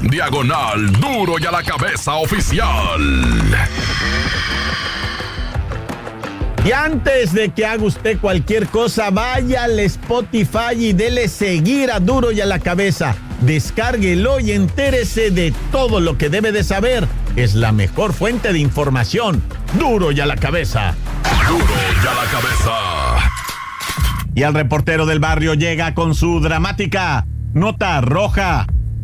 /Duro y a la Cabeza Oficial. Y antes de que haga usted cualquier cosa, vaya al Spotify y dele seguir a Duro y a la Cabeza. Descárguelo y entérese de todo lo que debe de saber. Es la mejor fuente de información. Duro y a la Cabeza. Duro y a la Cabeza. Y el reportero del barrio llega con su dramática nota roja.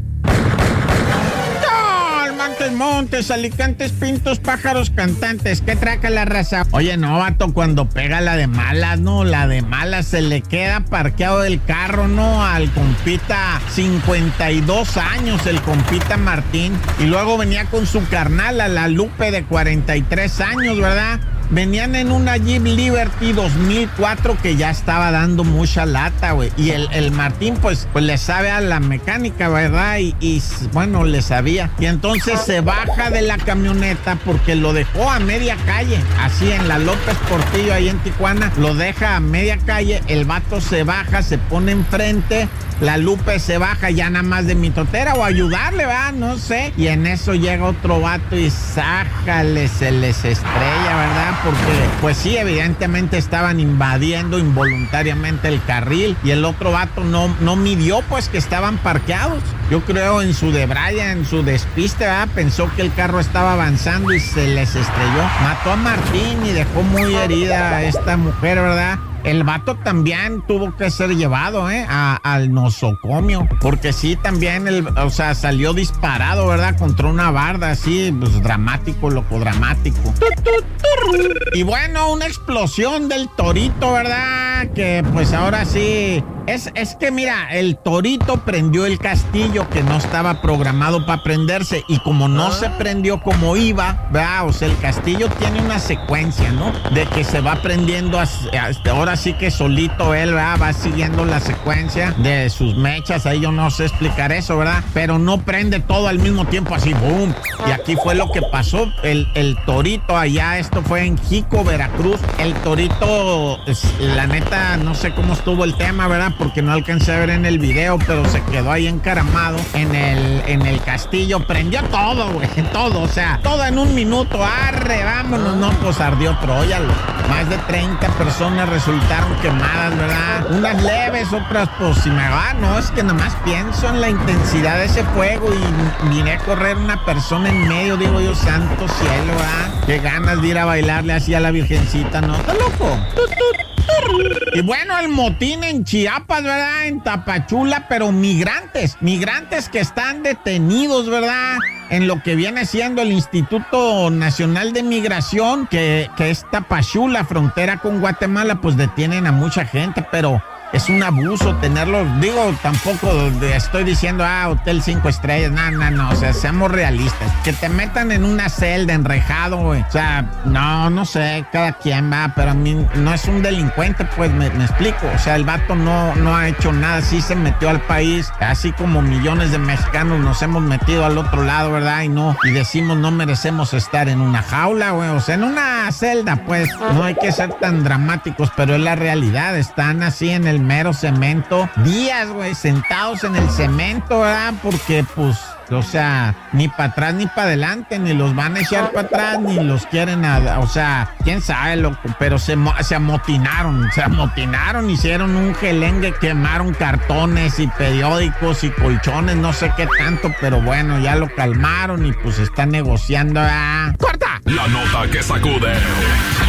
Montes, alicantes, pintos, pájaros, cantantes. ¿Qué traca la raza? Oye, no, vato, cuando pega la de malas, ¿no? La de malas se le queda parqueado el carro, ¿no? Al compita, 52 años, el compita Martín. Y luego venía con su carnal, a la Lupe, de 43 años, ¿verdad? Venían en una Jeep Liberty 2004 que ya estaba dando mucha lata, güey. Y el Martín, pues le sabe a la mecánica, ¿verdad? Y bueno, le sabía. Y entonces se baja de la camioneta porque lo dejó a media calle. Así en la López Portillo, ahí en Tijuana. Lo deja a media calle. El vato se baja, se pone enfrente. La Lupe se baja ya nada más de mitotera o ayudarle, ¿verdad? No sé. Y en eso llega otro vato y sájale, se les estrella, ¿verdad? Porque, pues sí, evidentemente estaban invadiendo involuntariamente el carril y el otro vato no midió, pues, que estaban parqueados. Yo creo en su debraya, en su despiste, ¿verdad? Pensó que el carro estaba avanzando y se les estrelló. Mató a Martín y dejó muy herida a esta mujer, ¿verdad? El vato también tuvo que ser llevado, al nosocomio. Porque sí, también, salió disparado, ¿verdad? Contra una barda, así, pues, dramático, locodramático. Y bueno, una explosión del Torito, ¿verdad? Que, pues, ahora sí... Es que, mira, el Torito prendió el castillo que no estaba programado para prenderse. Y como no se prendió como iba, ¿verdad? O sea, el castillo tiene una secuencia, ¿no? De que se va prendiendo, ahora sí que solito él, ¿verdad? Va siguiendo la secuencia de sus mechas. Ahí yo no sé explicar eso, ¿verdad? Pero no prende todo al mismo tiempo, así, ¡boom! Y aquí fue lo que pasó. El Torito allá, esto fue en Jico, Veracruz. El Torito, la neta, no sé cómo estuvo el tema, ¿verdad? Porque no alcancé a ver en el video, pero se quedó ahí encaramado en el castillo. Prendió todo, güey, todo, o sea, todo en un minuto. Arre, vámonos, no, pues ardió Troya. Más de 30 personas resultaron quemadas, ¿verdad? Unas leves, otras, pues, si me va, no, es que nada más pienso en la intensidad de ese fuego y miré a correr una persona en medio, digo yo, santo cielo, ¿verdad? Qué ganas de ir a bailarle así a la virgencita, ¿no? ¿Está loco? Y bueno, el motín en Chiapas, ¿verdad? En Tapachula, pero migrantes que están detenidos, ¿verdad? En lo que viene siendo el Instituto Nacional de Migración, que es Tapachula, frontera con Guatemala, pues detienen a mucha gente, pero es un abuso tenerlo. Digo, tampoco estoy diciendo, Hotel 5 estrellas, no, o sea, seamos realistas. Que te metan en una celda, enrejado, güey. O sea, no sé, cada quien va, pero a mí no es un delincuente, pues, me explico. O sea, el vato no ha hecho nada, sí se metió al país, así como millones de mexicanos nos hemos metido al otro lado, ¿verdad? Y decimos, no merecemos estar en una jaula, güey, o sea, en una celda, pues. No hay que ser tan dramáticos, pero es la realidad. Están así en el mero cemento, días, güey, sentados en el cemento, ¿verdad? Porque, pues, o sea, ni para atrás ni para adelante, ni los van a echar para atrás, ni los quieren, o sea, quién sabe, loco, pero se amotinaron, hicieron un gelengue, quemaron cartones y periódicos y colchones, no sé qué tanto, pero bueno, ya lo calmaron y pues están negociando. ¡Corta! La nota que sacude.